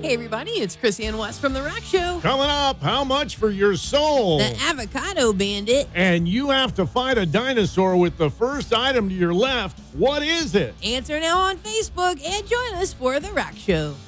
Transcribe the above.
Hey, everybody, it's Chris Ann West from The Rock Show. Coming up, how much for your soul? The Avocado Bandit. And you have to fight a dinosaur with the first item to your left. What is it? Answer now on Facebook and join us for The Rock Show.